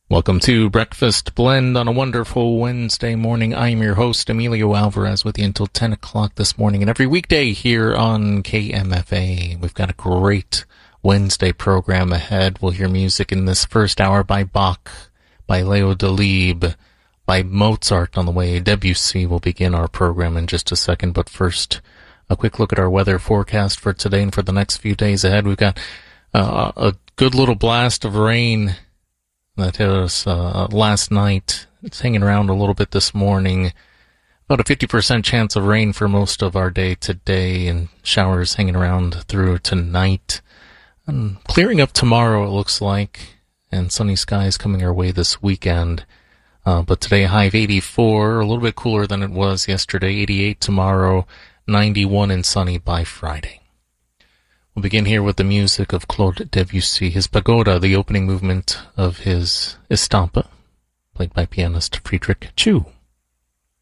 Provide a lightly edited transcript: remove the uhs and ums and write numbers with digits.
Welcome to Breakfast Blend on a wonderful Wednesday morning. I'm your host, Emilio Alvarez, with you until 10 o'clock this morning. And every weekday here on KMFA, we've got a great Wednesday program ahead. We'll hear music in this first hour by Bach, by Leo Delibes, by Mozart on the way. Debussy will begin our program in just a second. But first, a quick look at our weather forecast for today and for the next few days ahead. We've got a good little blast of rain that hit us last night. It's hanging around a little bit this morning. About a 50% chance of rain for most of our day today, and showers hanging around through tonight. And clearing up tomorrow, it looks like, and sunny skies coming our way this weekend. But today, a high of 84, a little bit cooler than it was yesterday. 88 tomorrow, 91 and sunny by Friday. We'll begin here with the music of Claude Debussy, his Pagoda, the opening movement of his Estampe, played by pianist Friedrich Chou.